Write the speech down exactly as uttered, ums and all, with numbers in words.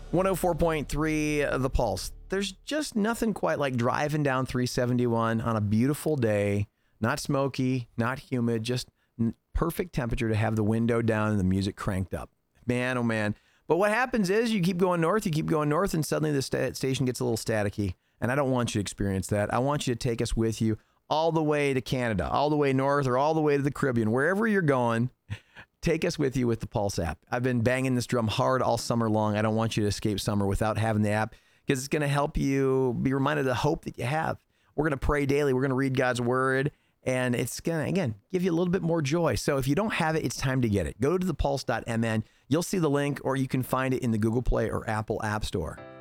one oh four point three The Pulse. There's just nothing quite like driving down three seventy-one on a beautiful day, not smoky, not humid, just perfect temperature to have the window down and the music cranked up. Man, oh man. But what happens is you keep going north, you keep going north, and suddenly the sta- station gets a little staticky. And I don't want you to experience that. I want you to take us with you all the way to Canada, all the way north, or all the way to the Caribbean, wherever you're going. Take us with you with the Pulse app. I've been banging this drum hard all summer long. I don't want you to escape summer without having the app, because it's going to help you be reminded of the hope that you have. We're going to pray daily. We're going to read God's word, and it's going to, again, give you a little bit more joy. So if you don't have it, it's time to get it. Go to the pulse dot m n. You'll see the link, or you can find it in the Google Play or Apple App Store.